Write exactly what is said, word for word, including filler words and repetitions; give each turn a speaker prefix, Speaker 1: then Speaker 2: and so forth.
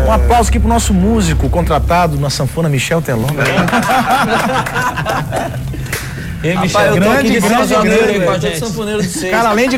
Speaker 1: Um aplauso aqui pro nosso músico contratado na sanfona, Michel Teló.
Speaker 2: E Michel,
Speaker 1: grande, grande, grande,
Speaker 2: grande,
Speaker 1: grande,
Speaker 2: grande, sanfoneiro de seis.
Speaker 1: Cara, além de